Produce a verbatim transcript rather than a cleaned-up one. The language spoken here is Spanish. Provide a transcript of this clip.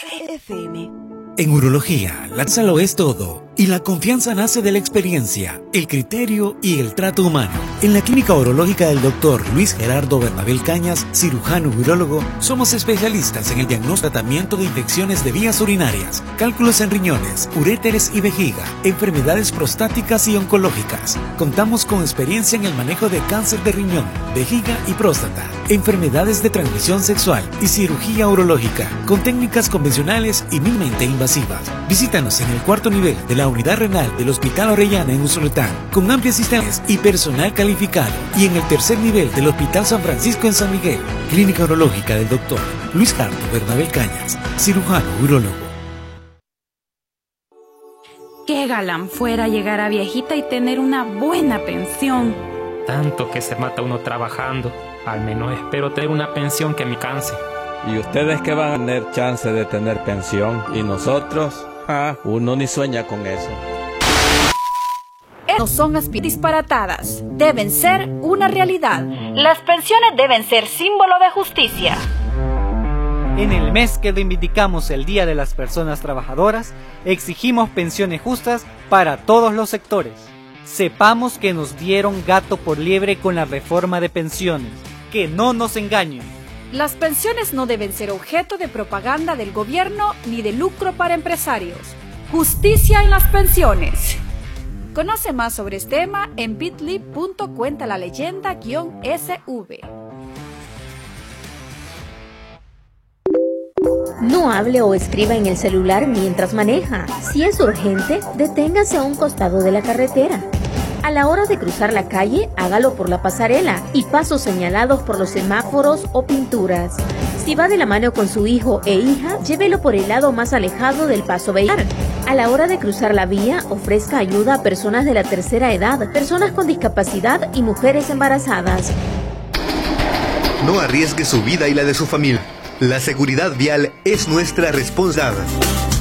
F M. En urología, la sala lo es todo y la confianza nace de la experiencia, el criterio y el trato humano. En la clínica urológica del doctor Luis Gerardo Bernabel Cañas, cirujano urólogo, somos especialistas en el diagnóstico y tratamiento de infecciones de vías urinarias, cálculos en riñones, uréteres y vejiga, enfermedades prostáticas y oncológicas. Contamos con experiencia en el manejo de cáncer de riñón, vejiga y próstata, enfermedades de transmisión sexual y cirugía urológica, con técnicas convencionales y mínimamente invasivas. Visítanos en el cuarto nivel de la unidad renal del Hospital Orellana en Usulután, con amplias instalaciones y personal calificado, y en el tercer nivel del Hospital San Francisco en San Miguel, clínica urológica del doctor Luis Gerardo Bernabel Cañas, cirujano urólogo. Qué galán fuera llegar a viejita y tener una buena pensión. Tanto que se mata uno trabajando, al menos espero tener una pensión que me canse. ¿Y ustedes que van a tener chance de tener pensión? ¿Y nosotros? Ah, uno ni sueña con eso. No son aspiraciones disparatadas, deben ser una realidad. Las pensiones deben ser símbolo de justicia. En el mes que reivindicamos el Día de las Personas Trabajadoras, exigimos pensiones justas para todos los sectores. Sepamos que nos dieron gato por liebre con la reforma de pensiones. Que no nos engañen. Las pensiones no deben ser objeto de propaganda del gobierno ni de lucro para empresarios. Justicia en las pensiones. Conoce más sobre este tema en bit punto l y punto cuenta la leyenda guión S V. No hable o escriba en el celular mientras maneja. Si es urgente, deténgase a un costado de la carretera. A la hora de cruzar la calle, hágalo por la pasarela y pasos señalados por los semáforos o pinturas. Si va de la mano con su hijo e hija, llévelo por el lado más alejado del paso vehicular. A la hora de cruzar la vía, ofrezca ayuda a personas de la tercera edad, personas con discapacidad y mujeres embarazadas. No arriesgue su vida y la de su familia. La seguridad vial es nuestra responsabilidad.